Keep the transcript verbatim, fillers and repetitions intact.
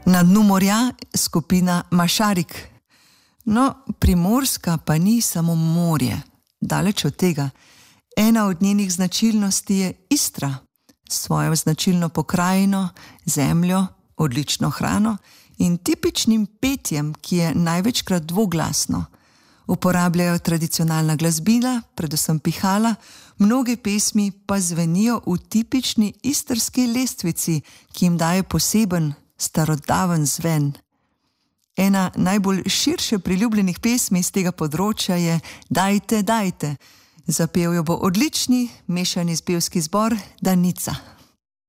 Na dnu morja skupina Mašarik. No, Primorska pa ni samo morje, daleč od tega. Ena od njenih značilnosti je Istra, s svojo značilno pokrajino, zemljo, odlično hrano in tipičnim petjem, ki je največkrat dvoglasno. Uporabljajo tradicionalna glasbila, predvsem pihala, mnoge pesmi pa zvenijo v tipični istrski lestvici, ki jim daje poseben, starodaven zven. Ena najbolj širše priljubljenih pesmi iz tega področja je Dajte, dajte. Zapel jo bo odlični mešani pevski zbor Danica.